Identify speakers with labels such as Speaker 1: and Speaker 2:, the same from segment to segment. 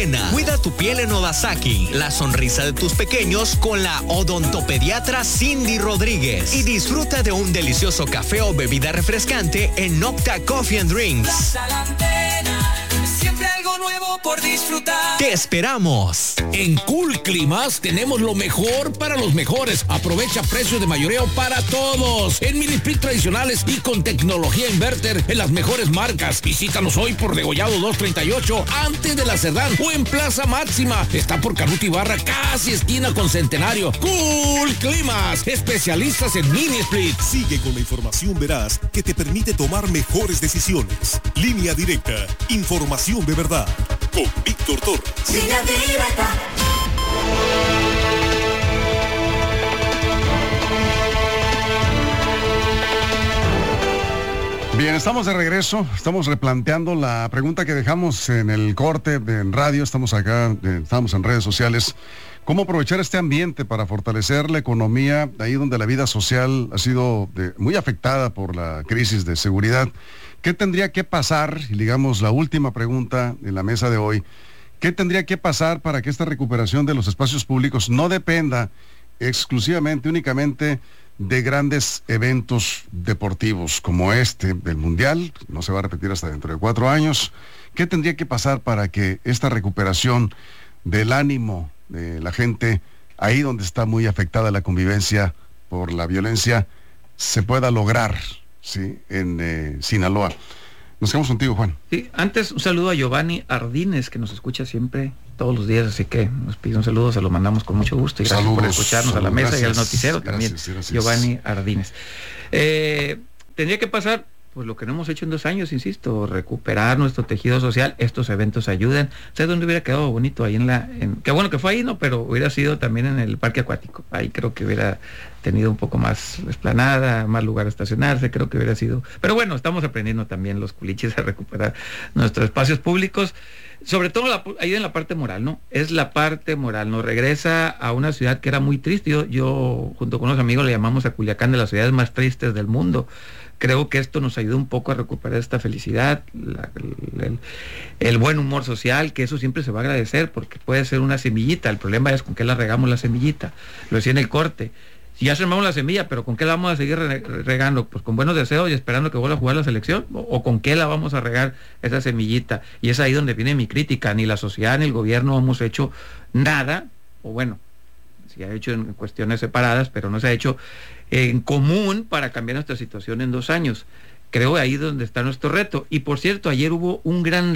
Speaker 1: Cuida tu piel en Odasaki, la sonrisa de tus pequeños con la odontopediatra Cindy Rodríguez. Y disfruta de un delicioso café o bebida refrescante en Nocta Coffee and Drinks.
Speaker 2: Siempre algo nuevo por disfrutar.
Speaker 1: ¡Te esperamos!
Speaker 3: En Cool Climas tenemos lo mejor para los mejores. Aprovecha precios de mayoreo para todos. En mini split tradicionales y con tecnología inverter en las mejores marcas. Visítanos hoy por Degollado 238 antes de la Cerdán o en Plaza Máxima. Está por Canuto Ibarra, casi esquina con Centenario. Cool Climas, especialistas en mini split.
Speaker 4: Sigue con la información veraz que te permite tomar mejores decisiones. Línea Directa, información de verdad, con Víctor Torres.
Speaker 2: Línea Directa.
Speaker 5: Bien, estamos de regreso, estamos replanteando la pregunta que dejamos en el corte en radio, estamos acá, estamos en redes sociales. ¿Cómo aprovechar este ambiente para fortalecer la economía ahí donde la vida social ha sido muy afectada por la crisis de seguridad? ¿Qué tendría que pasar? Y digamos la última pregunta en la mesa de hoy. ¿Qué tendría que pasar para que esta recuperación de los espacios públicos no dependa exclusivamente, únicamente de grandes eventos deportivos como este del Mundial? No se va a repetir hasta dentro de 4 años. ¿Qué tendría que pasar para que esta recuperación del ánimo de la gente ahí donde está muy afectada la convivencia por la violencia se pueda lograr? Sí, en Sinaloa. Nos quedamos contigo, Juan.
Speaker 6: Sí, antes un saludo a Giovanni Ardínez, que nos escucha siempre, todos los días, así que nos pide un saludo, se lo mandamos con mucho gusto y gracias por escucharnos a la mesa y al noticiero también. Gracias. Giovanni Ardínez. Tendría que pasar, pues lo que no hemos hecho en 2 años, insisto, recuperar nuestro tejido social, estos eventos ayudan. ¿Sabes dónde hubiera quedado bonito? Ahí qué bueno que fue ahí, ¿no? Pero hubiera sido también en el parque acuático. Ahí creo que hubiera tenido un poco más esplanada, más lugar a estacionarse, creo que hubiera sido. Pero bueno, estamos aprendiendo también los culiches a recuperar nuestros espacios públicos, sobre todo ahí en la parte moral, ¿no? Es la parte moral, nos regresa a una ciudad que era muy triste. Yo junto con unos amigos le llamamos a Culiacán de las ciudades más tristes del mundo. Creo que esto nos ayuda un poco a recuperar esta felicidad, el buen humor social, que eso siempre se va a agradecer porque puede ser una semillita. El problema es con qué la regamos la semillita. Lo decía en el corte. Si ya sembramos la semilla, pero ¿con qué la vamos a seguir regando? Pues con buenos deseos y esperando que vuelva a jugar la selección, o con qué la vamos a regar esa semillita. Y es ahí donde viene mi crítica. Ni la sociedad ni el gobierno hemos hecho nada, o bueno, se ha hecho en cuestiones separadas, pero no se ha hecho en común para cambiar nuestra situación en 2 años. Creo ahí donde está nuestro reto. Y por cierto, ayer hubo un gran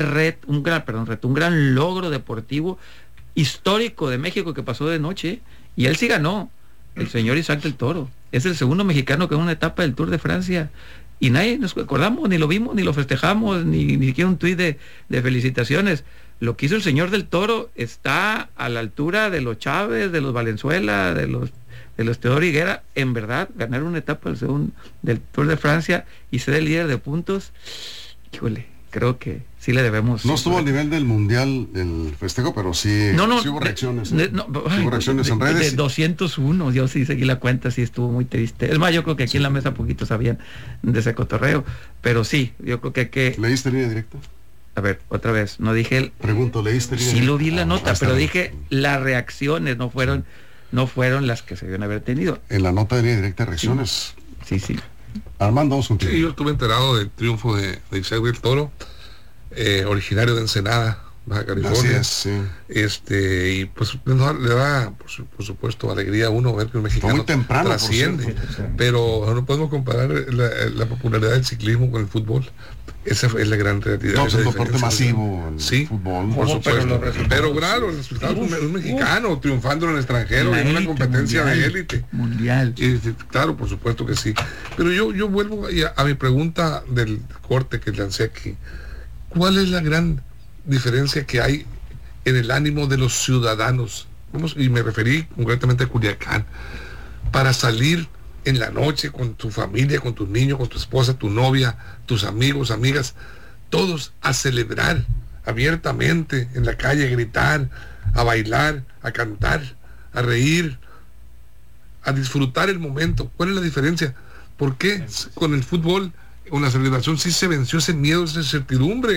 Speaker 6: logro deportivo histórico de México que pasó de noche, y él sí ganó. El señor Isaac del Toro es el segundo mexicano que en una etapa del Tour de Francia, y nadie nos acordamos, ni lo vimos, ni lo festejamos, ni siquiera un tuit de felicitaciones. Lo que hizo el señor del Toro está a la altura de los Chávez, de los Valenzuela, de los Teodoro Higuera. En verdad, ganar una etapa del Tour de Francia y ser el líder de puntos, híjole, creo que sí le debemos.
Speaker 5: No estuvo al nivel del Mundial el festejo, pero sí, sí hubo reacciones. Hubo reacciones en redes.
Speaker 6: De 201, yo sí seguí la cuenta, sí estuvo muy triste. Es más, yo creo que aquí en la mesa poquitos sabían de ese cotorreo, pero sí, yo creo que hay que...
Speaker 5: ¿Leíste Línea Directa?
Speaker 6: A ver, otra vez, no dije...
Speaker 5: Pregunto, ¿leíste Línea
Speaker 6: Directa? Sí lo vi la nota, pero dije las reacciones no fueron las que se debían haber tenido.
Speaker 5: En la nota de Línea Directa, reacciones.
Speaker 6: Sí.
Speaker 5: Armando, vamos contigo.
Speaker 7: Sí, yo estuve enterado del triunfo de Isaac del Toro, originario de Ensenada, Baja California.
Speaker 5: Así es, sí.
Speaker 7: Y pues le da, por supuesto, alegría a uno ver que un mexicano trasciende. Pero no podemos comparar la popularidad del ciclismo con el fútbol. Esa es la gran realidad.
Speaker 5: No, es un deporte masivo,
Speaker 7: sí,
Speaker 5: fútbol.
Speaker 7: Por supuesto. Pero claro, el resultado es un mexicano triunfando en el extranjero, en una competencia mundial, de élite.
Speaker 6: Mundial.
Speaker 7: Claro, por supuesto que sí. Pero yo vuelvo a mi pregunta del corte que lancé aquí. ¿Cuál es la gran diferencia que hay en el ánimo de los ciudadanos? Y me referí concretamente a Culiacán. Para salir en la noche con tu familia, con tus niños, con tu esposa, tu novia, tus amigos, amigas, todos a celebrar abiertamente en la calle, a gritar, a bailar, a cantar, a reír, a disfrutar el momento. ¿Cuál es la diferencia? ¿Por qué con el fútbol, con la celebración, sí se venció ese miedo, esa incertidumbre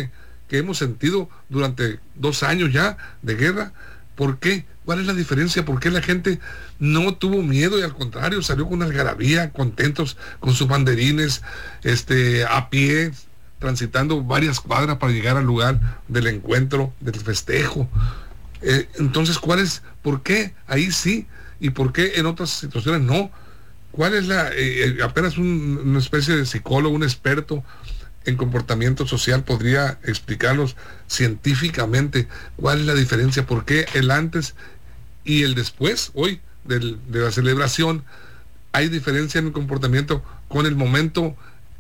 Speaker 7: que hemos sentido durante 2 años ya de guerra. ¿Por qué? ¿Cuál es la diferencia? ¿Por qué la gente no tuvo miedo y al contrario salió con algarabía, contentos con sus banderines, a pie, transitando varias cuadras para llegar al lugar del encuentro, del festejo? Entonces, ¿por qué ahí sí y por qué en otras situaciones no? ¿Cuál es apenas una especie de psicólogo, un experto en comportamiento social podría explicarlos científicamente cuál es la diferencia? ¿Por qué el antes y el después hoy de la celebración hay diferencia en el comportamiento con el momento,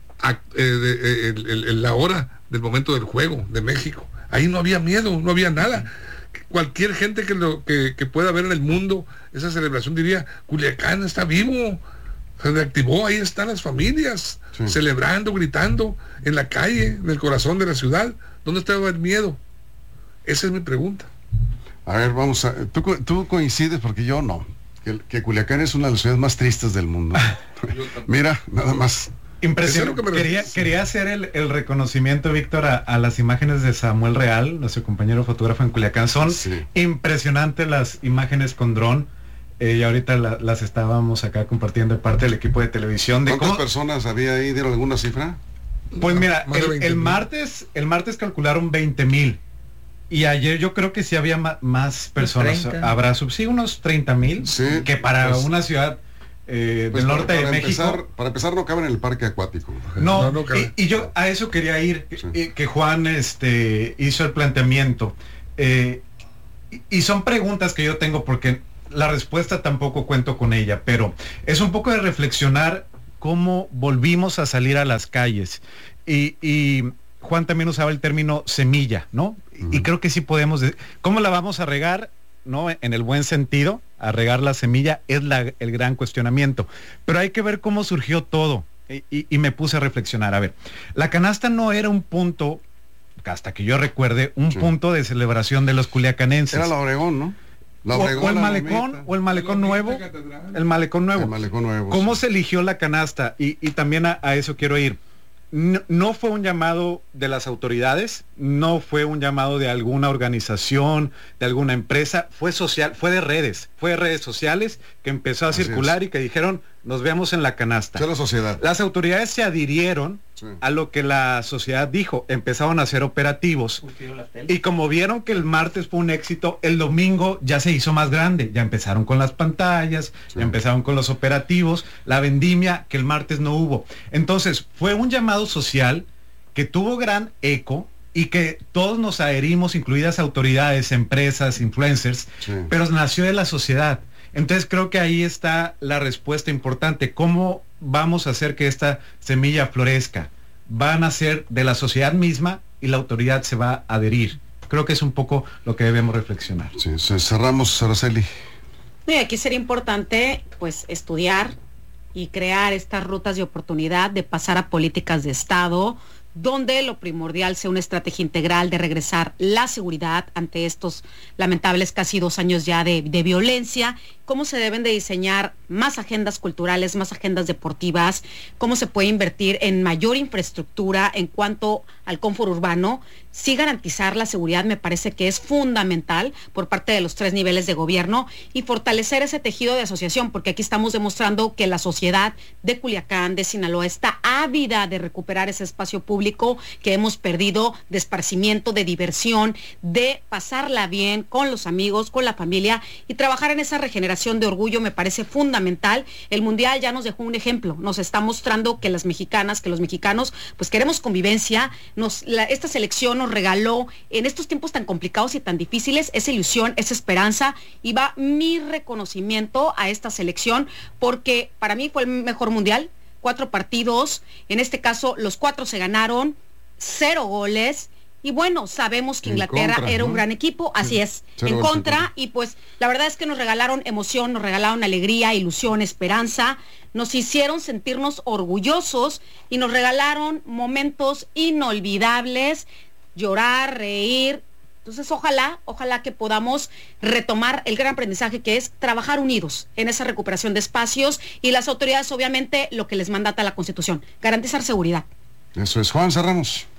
Speaker 7: la hora del momento del juego de México? Ahí no había miedo, no había nada. Cualquier gente que pueda ver en el mundo esa celebración diría: Culiacán está vivo, se reactivó, ahí están las familias, sí, celebrando, gritando en la calle, en el corazón de la ciudad. ¿Dónde estaba el miedo? Esa es mi pregunta.
Speaker 5: A ver, tú coincides, porque yo no, que Culiacán es una de las ciudades más tristes del mundo. Mira, nada más.
Speaker 8: Impresionante. Quería hacer el reconocimiento, Víctor, a las imágenes de Samuel Real, nuestro compañero fotógrafo en Culiacán. Son impresionantes las imágenes con dron. Y ahorita las estábamos acá compartiendo de parte del equipo de televisión.
Speaker 5: ¿Cuántas personas había ahí? ¿Dieron alguna cifra?
Speaker 8: Pues mira, el martes calcularon 20,000. Y ayer yo creo que sí había más personas.
Speaker 6: 30.
Speaker 8: Habrá unos 30,000, sí, que para una ciudad del norte de México.
Speaker 5: Para empezar, no cabe en el parque acuático.
Speaker 8: No y yo a eso quería ir, sí, que Juan hizo el planteamiento. Y son preguntas que yo tengo, porque la respuesta tampoco cuento con ella, pero es un poco de reflexionar cómo volvimos a salir a las calles. Y Juan también usaba el término semilla, ¿no? Uh-huh. Y creo que sí podemos ¿cómo la vamos a regar? ¿No? En el buen sentido, a regar la semilla es el gran cuestionamiento. Pero hay que ver cómo surgió todo. Y me puse a reflexionar. A ver, la canasta no era un punto, hasta que yo recuerde, un punto de celebración de los culiacanenses.
Speaker 5: Era la Obregón, ¿no?
Speaker 8: O el malecón nuevo. El malecón nuevo. ¿Cómo se eligió la canasta? Y también a eso quiero ir. No fue un llamado de las autoridades, no fue un llamado de alguna organización, de alguna empresa, fue social, fue de redes sociales que empezó a circular y que dijeron: nos vemos en la canasta.
Speaker 5: Fue la sociedad.
Speaker 8: Las autoridades se adhirieron a lo que la sociedad dijo, empezaron a hacer operativos, y como vieron que el martes fue un éxito, el domingo ya se hizo más grande, ya empezaron con las pantallas, ya empezaron con los operativos, la vendimia que el martes no hubo. Entonces fue un llamado social que tuvo gran eco y que todos nos adherimos, incluidas autoridades, empresas, influencers, pero nació de la sociedad. Entonces creo que ahí está la respuesta importante. ¿Cómo vamos a hacer que esta semilla florezca? Va a nacer de la sociedad misma y la autoridad se va a adherir. Creo que es un poco lo que debemos reflexionar.
Speaker 5: Sí, cerramos, Araceli.
Speaker 9: Y aquí sería importante pues estudiar y crear estas rutas de oportunidad de pasar a políticas de Estado, donde lo primordial sea una estrategia integral de regresar la seguridad ante estos lamentables casi 2 años ya de violencia, cómo se deben de diseñar más agendas culturales, más agendas deportivas, cómo se puede invertir en mayor infraestructura en cuanto al confort urbano. Sí, garantizar la seguridad me parece que es fundamental por parte de los 3 niveles de gobierno, y fortalecer ese tejido de asociación, porque aquí estamos demostrando que la sociedad de Culiacán, de Sinaloa, está ávida de recuperar ese espacio público que hemos perdido, de esparcimiento, de diversión, de pasarla bien con los amigos, con la familia, y trabajar en esa regeneración de orgullo me parece fundamental. El Mundial ya nos dejó un ejemplo, nos está mostrando que las mexicanas, que los mexicanos, pues queremos convivencia. Esta selección nos regaló en estos tiempos tan complicados y tan difíciles esa ilusión, esa esperanza, y va mi reconocimiento a esta selección, porque para mí fue el mejor Mundial. 4 partidos, en este caso los 4 se ganaron, 0 goles. Y bueno, sabemos que Inglaterra era un gran equipo, así es, en contra, y pues la verdad es que nos regalaron emoción, nos regalaron alegría, ilusión, esperanza, nos hicieron sentirnos orgullosos y nos regalaron momentos inolvidables, llorar, reír. Entonces ojalá que podamos retomar el gran aprendizaje que es trabajar unidos en esa recuperación de espacios, y las autoridades obviamente lo que les mandata la Constitución, garantizar seguridad.
Speaker 5: Eso es. Juan, cerramos.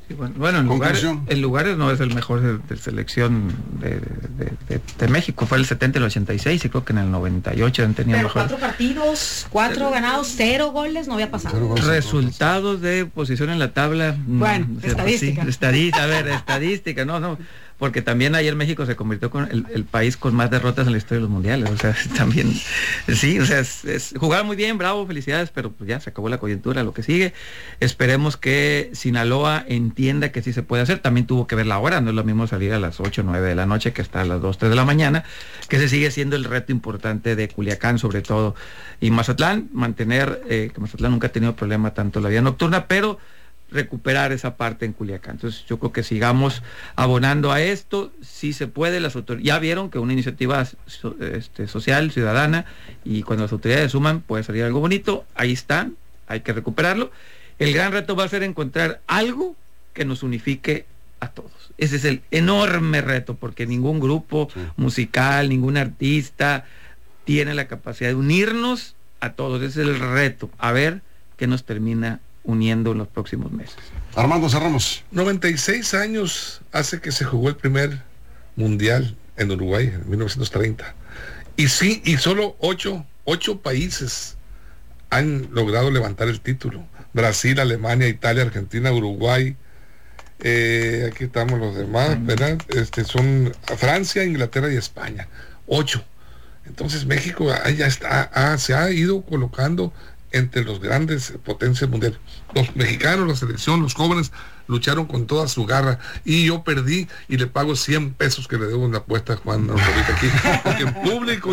Speaker 6: Bueno, en lugares no es el mejor de selección de México. Fue el 70, el 86 y creo que en el 98 han tenido
Speaker 9: mejor. 4 partidos, 4 ganados, 0 goles, no había pasado.
Speaker 6: Resultados de posición en la tabla.
Speaker 9: Bueno, estadística.
Speaker 6: Sí, estadística, no. Porque también ayer México se convirtió con el país con más derrotas en la historia de los mundiales. O sea, también, sí, o sea, jugar muy bien, bravo, felicidades, pero pues ya se acabó la coyuntura, lo que sigue. Esperemos que Sinaloa entienda que sí se puede hacer. También tuvo que ver la hora, no es lo mismo salir a las 8 o 9 de la noche que hasta a las 2, 3 de la mañana, que se sigue siendo el reto importante de Culiacán sobre todo. Y Mazatlán, mantener, que Mazatlán nunca ha tenido problema tanto la vida nocturna, pero recuperar esa parte en Culiacán. Entonces yo creo que sigamos abonando a esto, si se puede. Las autoridades ya vieron que una iniciativa social, ciudadana, y cuando las autoridades suman puede salir algo bonito. Ahí está, hay que recuperarlo. El gran reto va a ser encontrar algo que nos unifique a todos. Ese es el enorme reto, porque ningún grupo musical, ningún artista tiene la capacidad de unirnos a todos. Ese es el reto, a ver qué nos termina uniendo en los próximos meses.
Speaker 5: Armando, cerramos.
Speaker 7: 96 años hace que se jugó el primer mundial en Uruguay, en 1930. Y solo 8 países han logrado levantar el título. Brasil, Alemania, Italia, Argentina, Uruguay. Aquí estamos los demás, ¿verdad? Son Francia, Inglaterra y España. 8. Entonces México ya está, se ha ido colocando entre los grandes potencias mundiales. Los mexicanos, la selección, los jóvenes lucharon con toda su garra y yo perdí y le pago 100 pesos que le debo en la apuesta a Juan ahorita aquí, porque en público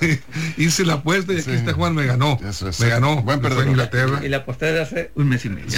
Speaker 7: hice la apuesta y aquí está Juan, me ganó.
Speaker 5: Me ganó.
Speaker 7: Buen perdedor. Inglaterra.
Speaker 6: Y la aposté de hace un mes y medio.